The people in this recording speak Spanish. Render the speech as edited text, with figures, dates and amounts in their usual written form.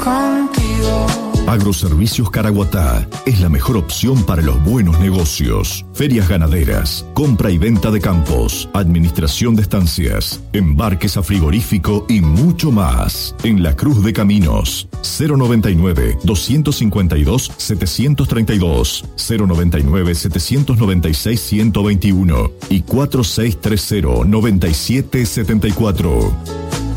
contigo. Agroservicios Caraguatá es la mejor opción para los buenos negocios. Ferias ganaderas, compra y venta de campos, administración de estancias, embarques a frigorífico y mucho más. En La Cruz de Caminos, 099-252-732, 099-796-121 y 4630-9774.